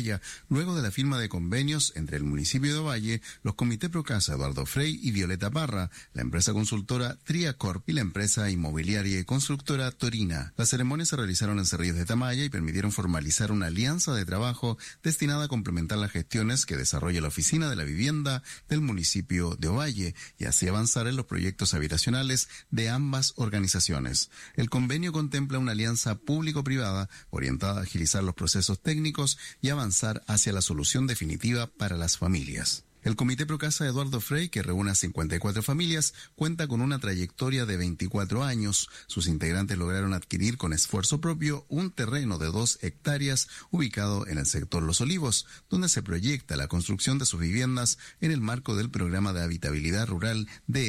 Tamaya, luego de la firma de convenios entre el municipio de Ovalle, los comités Procasa Eduardo Frei y Violeta Parra, la empresa consultora Triacorp y la empresa inmobiliaria y constructora Torina. Las ceremonias se realizaron en Cerrillos de Tamaya y permitieron formalizar una alianza de trabajo destinada a complementar las gestiones que desarrolla la Oficina de la Vivienda del municipio de Ovalle y así avanzar en los proyectos habitacionales de ambas organizaciones. El convenio contempla una alianza público-privada orientada a agilizar los procesos técnicos y avanzar hacia la solución definitiva para las familias. El Comité Procasa Eduardo Frei, que reúne a 54 familias, cuenta con una trayectoria de 24 años. Sus integrantes lograron adquirir con esfuerzo propio un terreno de 2 hectáreas ubicado en el sector Los Olivos, donde se proyecta la construcción de sus viviendas en el marco del programa de habitabilidad rural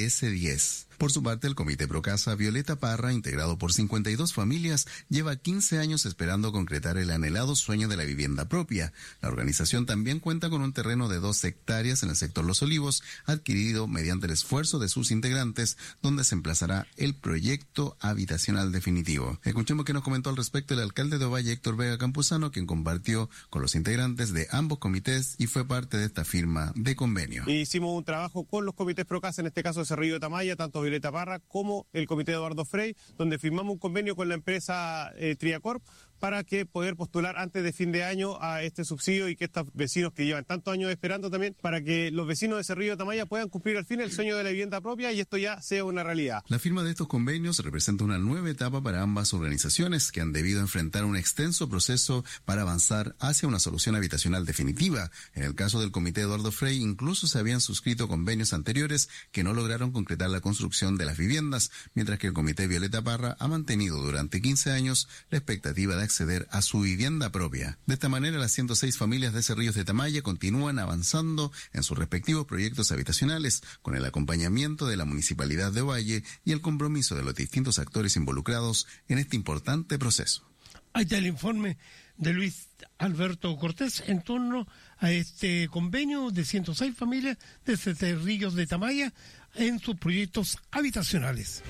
DS10. Por su parte, el Comité Procasa Violeta Parra, integrado por 52 familias, lleva 15 años esperando concretar el anhelado sueño de la vivienda propia. La organización también cuenta con un terreno de 2 hectáreas en el sector Los Olivos, adquirido mediante el esfuerzo de sus integrantes, donde se emplazará el proyecto habitacional definitivo. Escuchemos qué nos comentó al respecto el alcalde de Ovalle, Héctor Vega Campuzano, quien compartió con los integrantes de ambos comités y fue parte de esta firma de convenio. Hicimos un trabajo con los comités Procasa, en este caso de Cerrillo de Tamaya, tanto Violeta Parra como el Comité Eduardo Frei, donde firmamos un convenio con la empresa Triacorp para que poder postular antes de fin de año a este subsidio y que estos vecinos que llevan tantos años esperando también, para que los vecinos de Cerrillo de Tamaya puedan cumplir al fin el sueño de la vivienda propia y esto ya sea una realidad. La firma de estos convenios representa una nueva etapa para ambas organizaciones que han debido enfrentar un extenso proceso para avanzar hacia una solución habitacional definitiva. En el caso del Comité Eduardo Frei, incluso se habían suscrito convenios anteriores que no lograron concretar la construcción de las viviendas, mientras que el Comité Violeta Parra ha mantenido durante 15 años la expectativa de acceder a su vivienda propia. De esta manera, las 106 familias de Cerrillos de Tamaya continúan avanzando en sus respectivos proyectos habitacionales con el acompañamiento de la Municipalidad de Ovalle y el compromiso de los distintos actores involucrados en este importante proceso. Ahí está el informe de Luis Alberto Cortés en torno a este convenio de 106 familias de Cerrillos de Tamaya en sus proyectos habitacionales.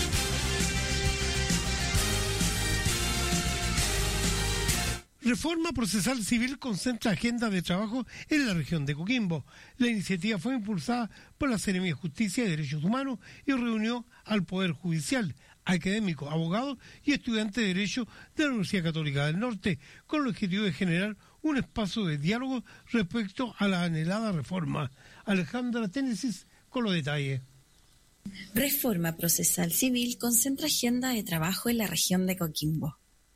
Reforma procesal civil concentra agenda de trabajo en la región de Coquimbo. La iniciativa fue impulsada por la Seremía de Justicia y Derechos Humanos y reunió al Poder Judicial, académicos, abogados y estudiantes de Derecho de la Universidad Católica del Norte, con el objetivo de generar un espacio de diálogo respecto a la anhelada reforma. Alejandra Ténesis con los detalles. Reforma procesal civil concentra agenda de trabajo en la región de Coquimbo.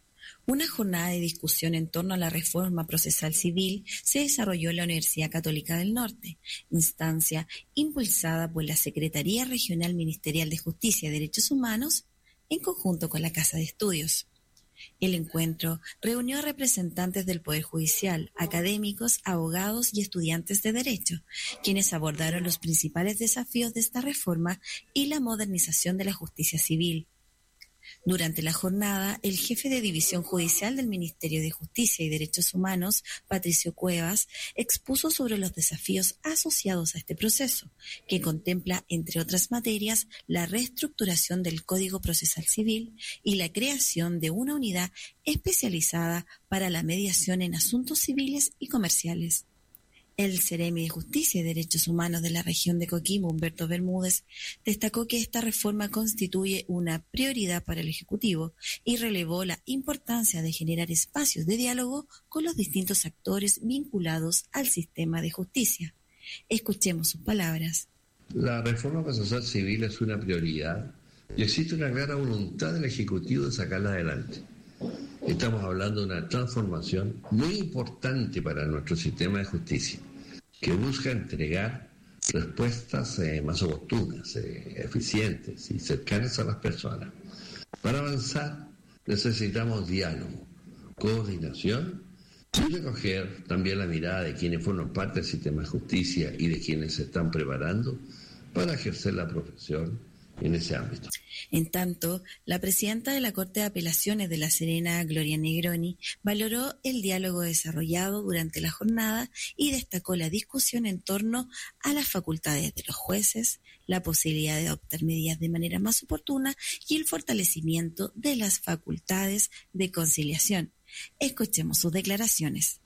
Una jornada de discusión en torno a la reforma procesal civil se desarrolló en la Universidad Católica del Norte, instancia impulsada por la Secretaría Regional Ministerial de Justicia y Derechos Humanos en conjunto con la Casa de Estudios. El encuentro reunió a representantes del Poder Judicial, académicos, abogados y estudiantes de Derecho, quienes abordaron los principales desafíos de esta reforma y la modernización de la justicia civil. Durante la jornada, el jefe de División Judicial del Ministerio de Justicia y Derechos Humanos, Patricio Cuevas, expuso sobre los desafíos asociados a este proceso, que contempla, entre otras materias, la reestructuración del Código Procesal Civil y la creación de una unidad especializada para la mediación en asuntos civiles y comerciales. El Seremi de Justicia y Derechos Humanos de la región de Coquimbo, Humberto Bermúdez, destacó que esta reforma constituye una prioridad para el Ejecutivo y relevó la importancia de generar espacios de diálogo con los distintos actores vinculados al sistema de justicia. Escuchemos sus palabras. La reforma procesal civil es una prioridad y existe una clara voluntad del Ejecutivo de sacarla adelante. Estamos hablando de una transformación muy importante para nuestro sistema de justicia, que busca entregar respuestas más oportunas, eficientes y cercanas a las personas. Para avanzar necesitamos diálogo, coordinación y recoger también la mirada de quienes forman parte del sistema de justicia y de quienes se están preparando para ejercer la profesión en ese ámbito. En tanto, la presidenta de la Corte de Apelaciones de La Serena, Gloria Negroni, valoró el diálogo desarrollado durante la jornada y destacó la discusión en torno a las facultades de los jueces, la posibilidad de adoptar medidas de manera más oportuna y el fortalecimiento de las facultades de conciliación. Escuchemos sus declaraciones.